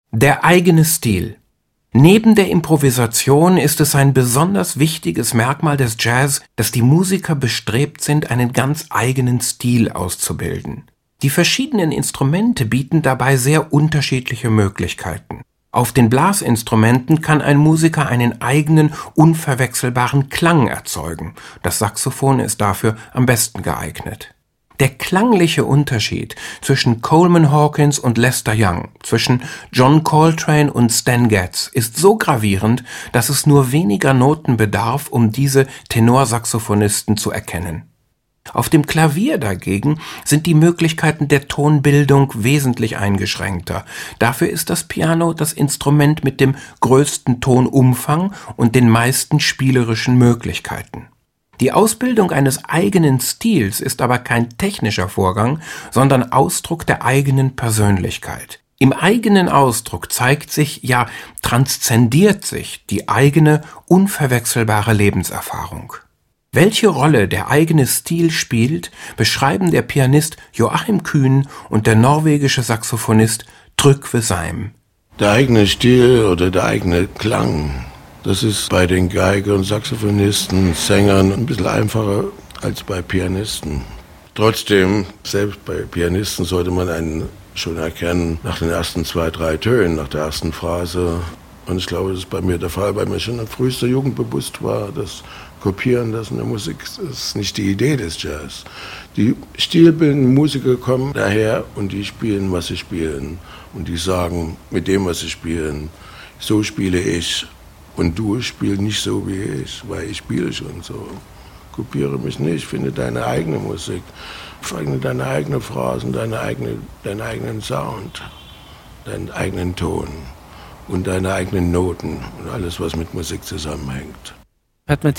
Der eigene Stil. Neben der Improvisation ist es ein besonders wichtiges Merkmal des Jazz, dass die Musiker bestrebt sind, einen ganz eigenen Stil auszubilden. Die verschiedenen Instrumente bieten dabei sehr unterschiedliche Möglichkeiten. Auf den Blasinstrumenten kann ein Musiker einen eigenen, unverwechselbaren Klang erzeugen. Das Saxophon ist dafür am besten geeignet. Der klangliche Unterschied zwischen Coleman Hawkins und Lester Young, zwischen John Coltrane und Stan Getz ist so gravierend, dass es nur weniger Noten bedarf, um diese Tenorsaxophonisten zu erkennen. Auf dem Klavier dagegen sind die Möglichkeiten der Tonbildung wesentlich eingeschränkter. Dafür ist das Piano das Instrument mit dem größten Tonumfang und den meisten spielerischen Möglichkeiten. Die Ausbildung eines eigenen Stils ist aber kein technischer Vorgang, sondern Ausdruck der eigenen Persönlichkeit. Im eigenen Ausdruck zeigt sich, ja transzendiert sich die eigene, unverwechselbare Lebenserfahrung. Welche Rolle der eigene Stil spielt, beschreiben der Pianist Joachim Kuhn und der norwegische Saxophonist Trygve Seim. Der eigene Stil oder der eigene Klang, das ist bei den Geigern, Saxophonisten, Sängern ein bisschen einfacher als bei Pianisten. Trotzdem, selbst bei Pianisten sollte man einen schon erkennen nach den ersten 2, 3 Tönen, nach der ersten Phrase. Und ich glaube, das ist bei mir der Fall, weil mir schon in frühester Jugend bewusst war, dass Kopieren das in der Musik ist nicht die Idee des Jazz. Die stilbildenden Musiker kommen daher und die spielen, was sie spielen. Und die sagen, mit dem, was sie spielen, so spiele ich. Und du spielst nicht so wie ich, weil ich spiele schon so. Kopiere mich nicht, finde deine eigene Musik. Finde deine eigenen Phrasen, deinen eigenen Sound, deinen eigenen Ton und deine eigenen Noten und alles, was mit Musik zusammenhängt.